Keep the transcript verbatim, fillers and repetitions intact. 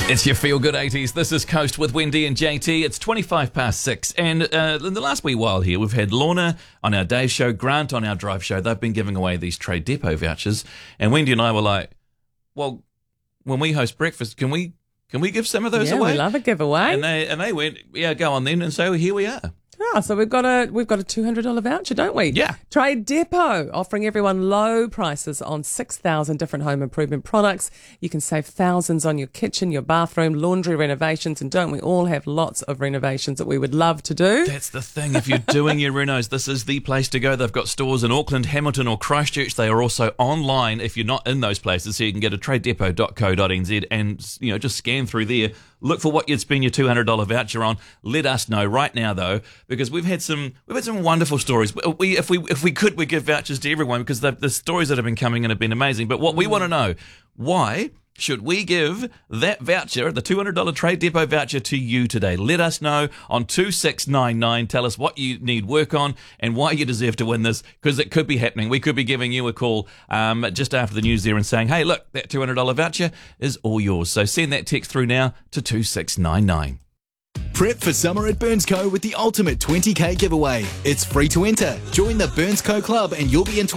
It's your Feel Good eighties. This is Coast with Wendy and J T. It's twenty-five past six. And uh, in the last wee while here, we've had Lorna on our day show, Grant on our drive show. They've been giving away these Trade Depot vouchers. And Wendy and I were like, well, when we host breakfast, can we can we give some of those yeah, away? we love a giveaway. And they, and they went, yeah, go on then. And so here we are. Ah, so we've got a we've got a two hundred dollars voucher, don't we? Yeah. Trade Depot offering everyone low prices on six thousand different home improvement products. You can save thousands on your kitchen, your bathroom, laundry renovations, and don't we all have lots of renovations that we would love to do? That's the thing. If you're doing your renos, this is the place to go. They've got stores in Auckland, Hamilton or Christchurch. They are also online if you're not in those places, so you can go to trade depot dot co dot n z and, you know, just scan through there. Look for what you'd spend your two hundred dollars voucher on. Let us know right now, though, because we've had some we've had some wonderful stories. We if we if we could, we give vouchers to everyone because the, the stories that have been coming in have been amazing. But what we want to know, why should we give that voucher, the two hundred dollars Trade Depot voucher, to you today? Let us know on two six nine nine. Tell us what you need work on and why you deserve to win this, because it could be happening. We could be giving you a call um, just after the news there and saying, hey, look, that two hundred dollars voucher is all yours. So send that text through now to two six nine nine. Prep for summer at Burnsco with the ultimate twenty K giveaway. It's free to enter. Join the Burnsco Club and you'll be in